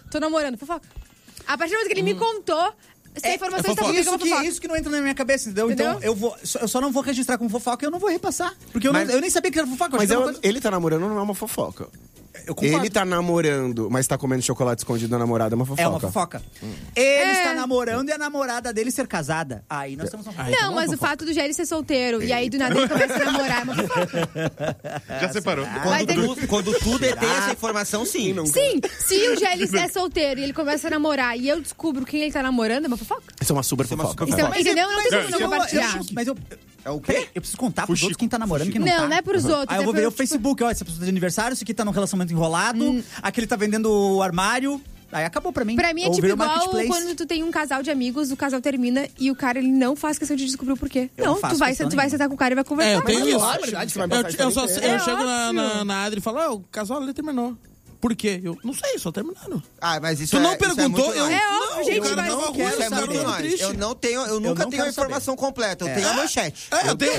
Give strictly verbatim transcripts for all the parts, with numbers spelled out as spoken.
tô namorando, fofoca. A partir do momento que ele me contou, essa É, informação é está fofoca. isso Isso que, isso que não entra na minha cabeça, entendeu? Entendeu? Então eu, vou, eu só não vou registrar como fofoca e eu não vou repassar. Porque eu, Mas- não, eu nem sabia que era fofoca. Eu Mas achei eu- uma coisa- ele tá namorando não é uma fofoca. eu concordo. Ele tá namorando, mas tá comendo chocolate escondido da namorada, é uma fofoca. É uma fofoca. Ele É. está namorando e a namorada dele ser casada. Aí nós estamos... Não, mas o fato do Gélis ser solteiro e aí do nada ele começa a namorar é uma fofoca. Já separou. Vai Quando, ter- tu, quando tu detém essa informação, sim. Sim, se o Gélis é solteiro e ele começa a namorar e eu descubro quem ele tá namorando, é uma fofoca. Isso é uma super Isso é uma fofoca. super Isso é- fofoca. entendeu? Eu não Mas tenho eu- como não eu- compartilhar. eu- Mas eu... É o Peraí, quê? eu preciso contar pros Fuxico, outros quem tá namorando e quem não, Não, tá. não é pros outros. Aí eu é vou ver pro- o Facebook, ó, essa pessoa tá de aniversário, esse aqui tá num relacionamento enrolado, aquele tá vendendo o armário. Aí acabou pra mim. Pra mim é Ou tipo virou igual marketplace. quando tu tem um casal de amigos, o casal termina e o cara ele não faz questão de descobrir o porquê. Eu não, não faço tu vai, questão tu vai nenhuma. sentar com o cara e vai conversar. É, eu tenho Mas isso. lógico, Eu, você vai passar a eu só, história eu inteira. chego na, É na, óbvio. na Adri e falo, ah, o casal ali terminou. Por quê? Eu não sei, só terminaram. Ah, mas isso Tu é, não isso é perguntou, muito eu... nós. É óbvio, não, gente, o cara mas tava não ruim, quero Isso é o cara muito tava nós. triste. Eu não tenho, eu nunca não tenho a quero informação completa. Eu tenho a manchete. É, eu tenho...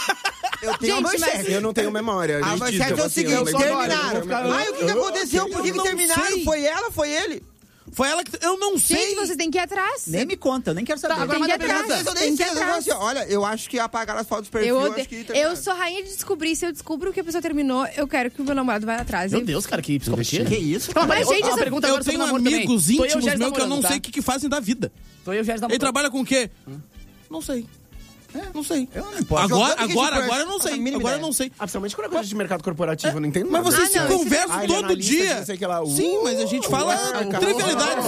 Eu tenho a Gente, mas- manchete. Eu não tenho memória. A gente, manchete é tipo o assim, seguinte, eu lembro- terminaram. eu vou ficar- Ai, o que, que eu- aconteceu? Por que, eu que não terminaram? sei. Foi ela, foi ele? Foi ela que... Eu não sei. Gente, vocês têm que ir atrás. Nem me conta, eu nem quero saber. Tá, agora Tem que manda ir atrás. pergunta. Mas eu Tem nem que sei. ir Eu atrás. assim, olha, eu acho que apagaram as fotos do perfil. Eu, Eu, ode... acho que eu terminaram. sou rainha de descobrir. Se eu descubro que a pessoa terminou, eu quero que o meu namorado vá atrás. Meu E- Deus, cara, que psicopatia. Que isso? Não, Mas, mas, gente, uma essa- pergunta Eu agora sobre tenho namoro também. amigos Tô eu e o íntimos Gélis meus que eu não namorando, sei o tá? que, que fazem da vida. Tô eu e o Gélis Ele namorando. trabalha com o quê? Não sei. Não sei. Eu não importo. Agora, Jogando agora, Candy agora eu Crush. não sei. A mínima Agora eu ideia. não sei. Ah, principalmente quando é coisa de mercado corporativo, eu não entendo Mas nada. vocês Ah, se não, isso- conversam Ah, ele é todo analista de dia. não sei o que lá. Uh, Sim, mas a gente fala uh, trivialidades.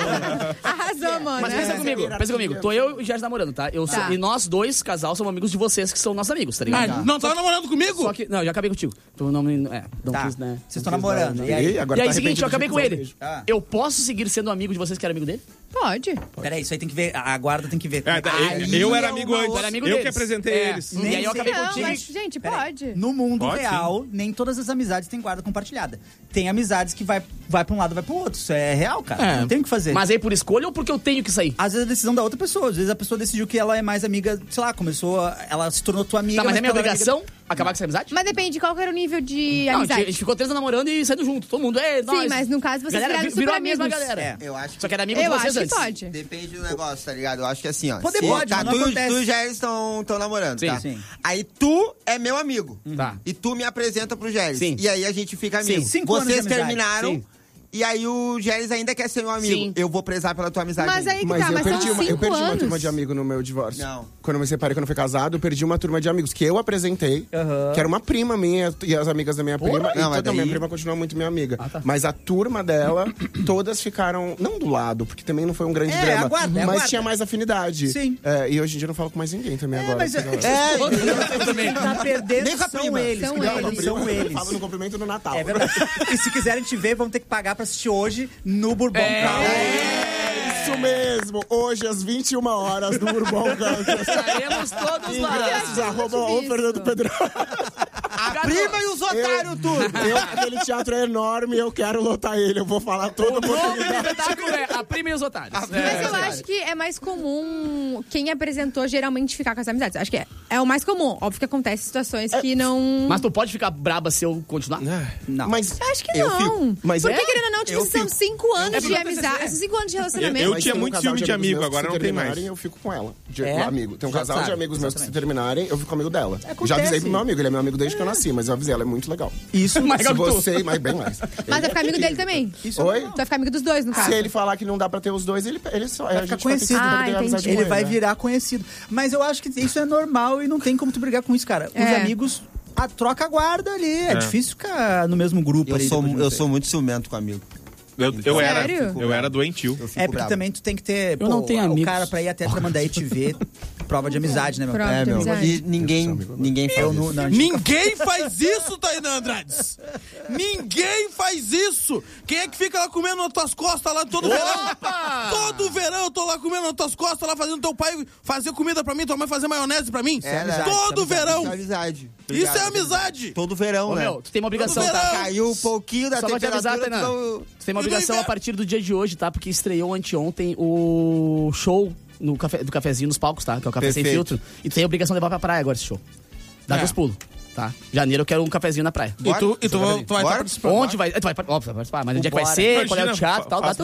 Arrasou, mano. Mas pensa né? comigo, pensa comigo. Tô eu e o Gélis namorando, tá? Eu sou- Tá. E nós dois, casal, somos amigos de vocês, que são nossos amigos, tá ligado? Ah, não tava namorando comigo? Só que... Não, eu já acabei contigo. Tu não me... É, não Tá. quis, né? Vocês estão namorando. E E aí? aí, agora E aí, tá seguinte, eu arrependido acabei de com fazer ele. isso. Ah. Eu posso seguir sendo amigo de vocês que era amigo dele? Pode. Peraí, isso aí tem que ver. A guarda tem que ver. É, tá, Aí eu era é amigo uma antes. Eu era amigo eu que deles. apresentei É. eles. E aí eu acabei Não, contigo. mas, gente, Peraí. pode. No mundo Pode, real, nem todas as amizades têm guarda compartilhada. Tem amizades que vai, vai pra um lado, vai pro outro. Isso é real, cara. É. Não tem o que fazer. Mas aí por escolha ou porque eu tenho que sair? Às vezes é decisão da outra pessoa. Às vezes a pessoa decidiu que ela é mais amiga, sei lá, começou. a- Ela se tornou tua amiga. Tá, mas é minha porque ela era obrigação acabar com essa amizade? Mas depende qual que era o nível de Não, a gente, a amizade. gente ficou três anos namorando e saindo junto. Todo mundo, é, nós. Sim, mas no caso vocês galera, viraram vi- virou super a mesma amigos. galera. É. Eu acho que Só que era amigo de Eu vocês acho que antes. pode. depende do negócio, tá ligado? Eu acho que assim, ó. Poder se- pode, tá, mas não tu, acontece. tu e já estão namorando, Sim, tá? sim. Aí tu é meu amigo. Tá. E tu me apresenta pro Gélis. Sim. E aí a gente fica amigo. Sim. Cinco anos de Vocês amizade. terminaram. Sim. E aí o Gélis ainda quer ser meu amigo. Sim. Eu vou prezar pela tua amizade. Mas aí que Mas tá, eu mas perdi, são uma, eu cinco perdi uma anos. turma de amigo no meu divórcio. Não. Quando eu me separei, quando eu fui casado, eu perdi uma turma de amigos que eu apresentei, que era uma prima minha e as amigas da minha prima. Não, e mas toda daí- minha prima continua muito minha amiga. Mas a turma dela, todas ficaram, não do lado, porque também não foi um grande É, drama. aguarda, mas aguarda. tinha mais afinidade. Sim. É, e hoje em dia eu não falo com mais ninguém também agora. mas é- porque- É, quem tá perdendo Nem com a são prima. eles. São Quem tá eles. perdendo São Eu eles. falo no cumprimento do Natal. É verdade. E se quiserem te ver, vão ter que pagar pra assistir hoje no Bourbon Country. É isso mesmo! Hoje, às vinte e uma horas, no Bourbon Country. Estaremos todos lá. Ingressos, arroba o Fernando Pedro. A prima e os otários, tudo. Eu, aquele teatro é enorme, eu quero lotar ele. Eu vou falar toda O nome do oportunidade. espetáculo é A Prima e os Otários. Mas eu acho que é mais comum quem apresentou geralmente ficar com as amizades. Acho que é, é o mais comum. Óbvio que acontece situações que não... Mas tu pode ficar braba se eu continuar? Não. Mas Eu acho que Eu não. fico. Mas Porque, é? querendo ou não, tipo, Eu são fico. cinco anos de fico. amizade. São cinco anos de relacionamento. Eu Mas tinha tem um muito casal ciúme de amigos amigo, meus que agora se não tem mais. terminarem, eu fico com ela. De, É? amigo. Tem um Já casal sabe, de amigos meus que se exatamente. terminarem, eu fico amigo dela. Acontece. Já avisei pro meu amigo, ele é meu amigo desde que eu nasci, mas eu avisei, ela é muito legal. Isso, Mais Se legal que tu. você, mas bem mais. Mas vai ficar amigo dele também. isso Oi? Tu vai ficar amigo dos dois, no caso. Se ele falar que não dá pra ter os dois, ele, ele só. Vai a ficar gente vai ter que conhecido. perder Ah, a amizade entendi. com ele vai né? virar conhecido. Mas eu acho que isso é normal e não tem como tu brigar com isso, cara. Os É. amigos, a troca a guarda ali. É, É. difícil ficar no mesmo grupo Eu ali. sou, depois de eu você. sou muito ciumento com amigo. Eu, eu era, Sério? eu era doentio. Eu fico É, porque bravo. também tu tem que ter Eu não tenho o amigos. cara pra ir até Tramandaí te ver. Prova de amizade, né, meu? Prova É, de meu. amizade. E ninguém, ninguém faz Eu isso. não, não, a gente nunca- Ninguém faz isso, Tainá Andrades! Ninguém faz isso! Quem é que fica lá comendo nas tuas costas lá todo verão? Todo verão eu tô lá comendo nas tuas costas, lá fazendo teu pai fazer comida pra mim, tua mãe fazer maionese pra mim? É amizade, todo isso é verão! Isso é amizade. Isso é amizade! Todo verão, Ô, né? meu, tu tem uma obrigação, Todo tá? verão. Caiu um pouquinho da Só pra te avisar, temperatura. Tainá. tu- Tu tem uma E do obrigação a inverno? partir do dia de hoje, tá? Porque estreou anteontem o show no café, do cafezinho nos palcos, tá? Que é o Café Sem Perfeito. Filtro. E tu tem a obrigação de levar pra praia agora esse show. Dá É. teus pulos, tá? Janeiro eu quero um cafezinho na praia. E tu, e tu, Bora? vai- tu vai Bora? estar participando. Onde vai? Tu vai, óbvio, vai participar, mas onde é que vai Vambora. ser, qual é o Imagina, teatro e tal, fa- dá faz teus